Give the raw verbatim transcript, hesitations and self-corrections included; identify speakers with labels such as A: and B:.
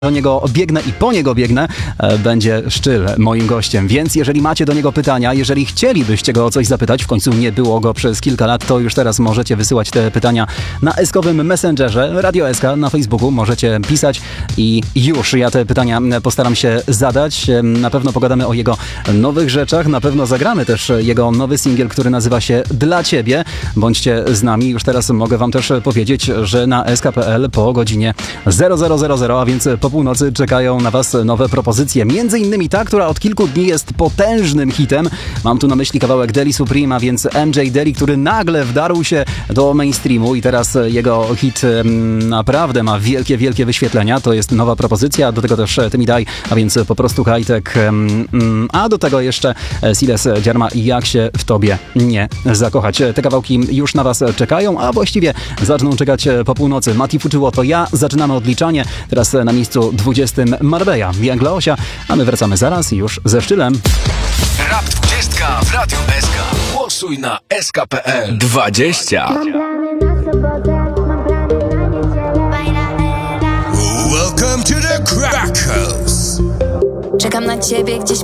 A: do niego biegnę i po niego biegnę, będzie Szczyl moim gościem. Więc jeżeli macie do niego pytania, jeżeli chcielibyście go o coś zapytać, w końcu nie było go przez kilka lat, to już teraz możecie wysyłać te pytania na eskowym Messengerze, Radio S K na Facebooku, możecie pisać i już ja te pytania postaram się zadać. Na pewno pogadamy o jego nowych rzeczach, na pewno zagramy też jego nowy singiel, który nazywa się Dla Ciebie. Bądźcie z nami. Już teraz mogę wam też powiedzieć, że na S K kropka P L po godzinie zero zero zero zero, a więc po północy czekają na was nowe propozycje. Między innymi ta, która od kilku dni jest potężnym hitem. Mam tu na myśli kawałek Deli Supreme, a więc M J Deli, który nagle wdarł się do mainstreamu i teraz jego hit naprawdę ma wielkie, wielkie wyświetlenia. To jest nowa propozycja, do tego też Ty mi daj, a więc po prostu high-tech, a do tego jeszcze Siles Dziarma i Jak się w tobie nie zakochać. Te kawałki już na was czekają, a właściwie zaczną czekać po północy. Mati Fuczyło to ja, zaczynamy odliczanie. Teraz na miejscu dwudziestym Marbella, Young Leosia, a my wracamy zaraz już ze Szczylem.
B: Rap dwudziestka w Radiu S K. Głosuj na S K kropka P L dwadzieścia.
C: Mam plany na sobotę, mam plany na niedzielę.
B: Welcome to the Crack House.
C: Czekam na ciebie gdzieś